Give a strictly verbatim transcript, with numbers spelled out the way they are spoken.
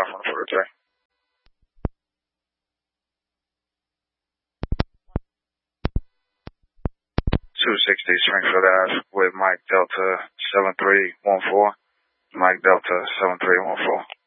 off on the forty-three. two sixty Springfield Ave with Mike Delta seven three one four. Mike Delta seven three one four.